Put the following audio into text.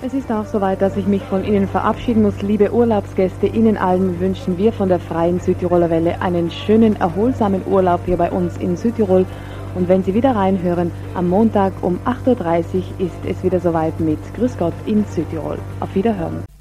Es ist auch soweit, dass ich mich von Ihnen verabschieden muss. Liebe Urlaubsgäste, Ihnen allen wünschen wir von der Freien Südtiroler Welle einen schönen, erholsamen Urlaub hier bei uns in Südtirol. Und wenn Sie wieder reinhören, am Montag um 8:30 Uhr ist es wieder soweit mit Grüß Gott in Südtirol. Auf Wiederhören.